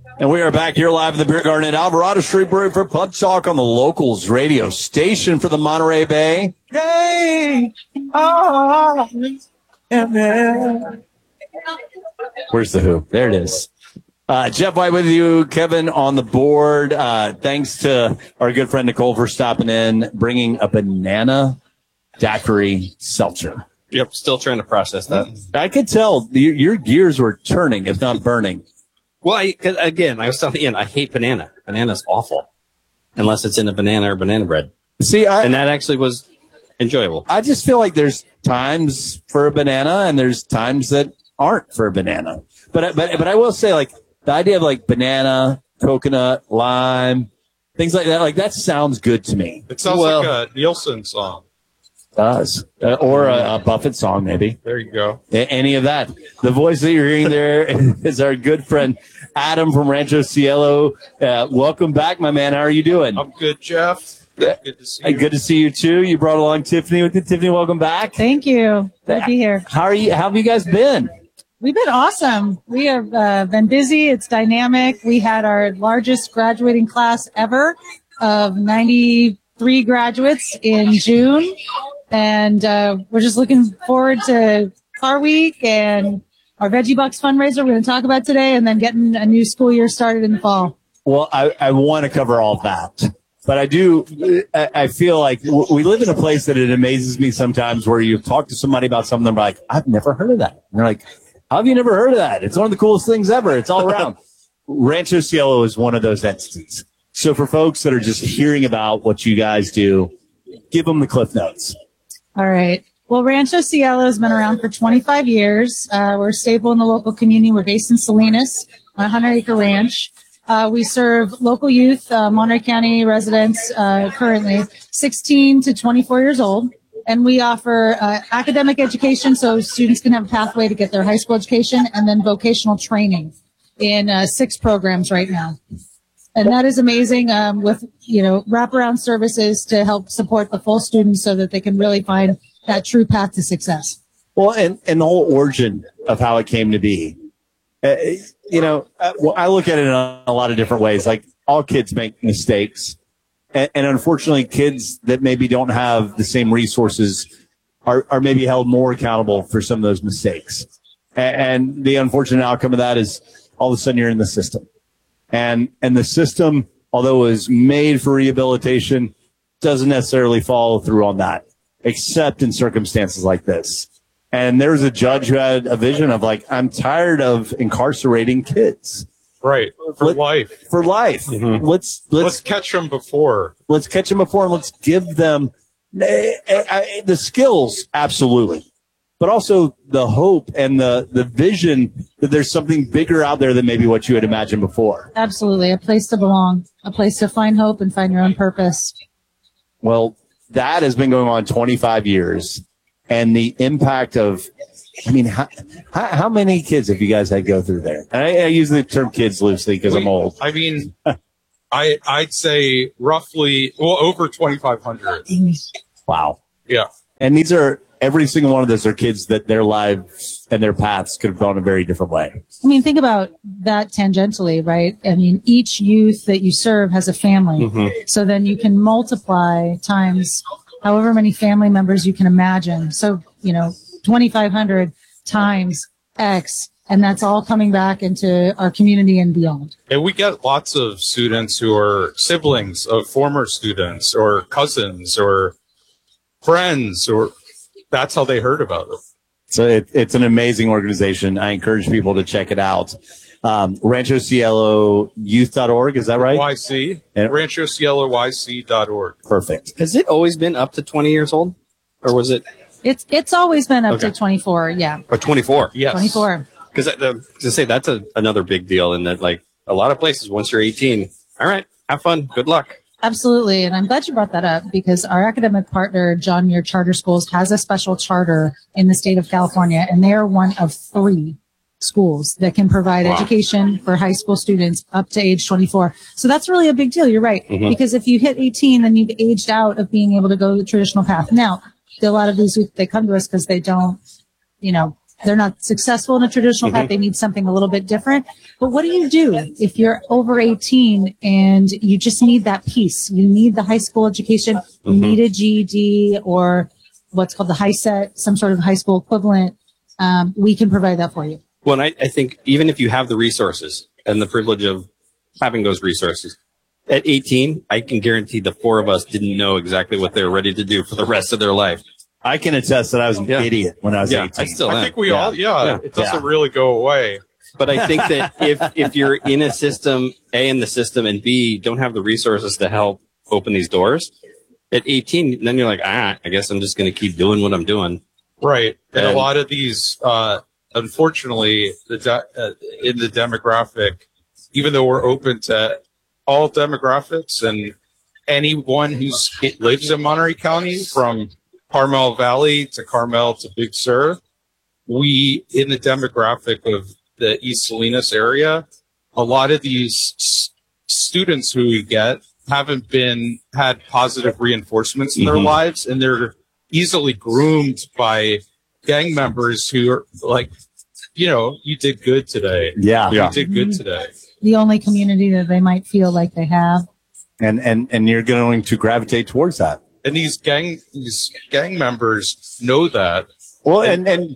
And we are back here live at the Beer Garden at Alvarado Street Brewery for Pub Talk on the Locals radio station for the Monterey Bay. Hey, where's the Who? There it is. Jeff White with you, Kevin on the board. Thanks to our good friend Nicole for stopping in, bringing a banana daiquiri seltzer. Yep, still trying to process that. I could tell your gears were turning, if not burning. Well, I was telling Ian, I hate banana. Banana's awful. Unless it's in a banana or banana bread. See, and that actually was enjoyable. I just feel like there's times for a banana and there's times that aren't for a banana. But I will say, like, the idea of like banana, coconut, lime, things like that, like that sounds good to me. It sounds like a Nielsen song. Does. Or a Buffett song, maybe. There you go. Any of that. The voice that you're hearing there is our good friend Adam from Rancho Cielo. Welcome back, my man. How are you doing? I'm good, Jeff. Good to see you. Good to see you, too. You brought along Tiffany with you. Tiffany, welcome back. Thank you. Good to be here. How are you? How have you guys been? We've been awesome. We have been busy. It's dynamic. We had our largest graduating class ever of 93 graduates in June. And we're just looking forward to Car Week and our Veggie Bucks fundraiser we're going to talk about today, and then getting a new school year started in the fall. Well, I want to cover all of that. But I feel like we live in a place that it amazes me sometimes where you talk to somebody about something and they're like, I've never heard of that. And they're like, how have you never heard of that? It's one of the coolest things ever. It's all around. Rancho Cielo is one of those entities. So for folks that are just hearing about what you guys do, give them the Cliff Notes. All right. Well, Rancho Cielo has been around for 25 years. We're stable in the local community. We're based in Salinas on a 100-acre ranch. We serve local youth, Monterey County residents, currently 16 to 24 years old. And we offer academic education so students can have a pathway to get their high school education, and then vocational training in 6 programs right now. And that is amazing with, wraparound services to help support the full students so that they can really find that true path to success. Well, and the whole origin of how it came to be, I look at it in a lot of different ways. Like, all kids make mistakes. And unfortunately, kids that maybe don't have the same resources are maybe held more accountable for some of those mistakes. And the unfortunate outcome of that is all of a sudden you're in the system. And the system, although it was made for rehabilitation, doesn't necessarily follow through on that, except in circumstances like this. And there was a judge who had a vision of like, I'm tired of incarcerating kids. Right. For life. For life. Mm-hmm. Let's catch them before. Let's catch them before, and let's give them the skills, absolutely. But also the hope and the vision that there's something bigger out there than maybe what you had imagined before. Absolutely. A place to belong, a place to find hope and find your own purpose. Well, that has been going on 25 years. And the impact of, how many kids have you guys had go through there? And I use the term kids loosely because I'm old. I'd say roughly, over 2,500. Wow. Yeah. And every single one of those are kids that their lives and their paths could have gone a very different way. Think about that tangentially, right? Each youth that you serve has a family. Mm-hmm. So then you can multiply times however many family members you can imagine. So, 2,500 times X, and that's all coming back into our community and beyond. And we get lots of students who are siblings of former students or cousins or friends, or that's how they heard about it. So it's an amazing organization. I encourage people to check it out. RanchoCieloYouth.org, is that right? YC. RanchoCieloYC.org. Perfect. Has it always been up to 20 years old? Or was it? It's always been up to 24, yeah. Or 24? Yes. 24. Because to say that's another big deal in that, like, a lot of places, once you're 18, all right, have fun, good luck. Absolutely. And I'm glad you brought that up because our academic partner, John Muir Charter Schools, has a special charter in the state of California, and they are one of 3 schools that can provide education for high school students up to age 24. So that's really a big deal. You're right. Mm-hmm. Because if you hit 18, then you've aged out of being able to go the traditional path. Now, a lot of these, they come to us because they don't, they're not successful in a traditional path. They need something a little bit different. But what do you do if you're over 18 and you just need that piece? You need the high school education, you need a GED or what's called the high set, some sort of high school equivalent. We can provide that for you. Well, and I think even if you have the resources and the privilege of having those resources, at 18, I can guarantee the four of us didn't know exactly what they were ready to do for the rest of their life. I can attest that I was an idiot when I was 18. I still am. I think we all, it doesn't really go away. But I think that if you're in a system, A, in the system, and B, don't have the resources to help open these doors, at 18, then you're like, I guess I'm just going to keep doing what I'm doing. Right. And a lot of these, unfortunately, in the demographic, even though we're open to all demographics and anyone who lives in Monterey County, from Carmel Valley to Carmel to Big Sur, we, in the demographic of the East Salinas area, a lot of these students who we get haven't had positive reinforcements in their lives, and they're easily groomed by gang members who are like, you did good today. Yeah. You did good today. The only community that they might feel like they have. And you're going to gravitate towards that. And these gang members know that. Well, and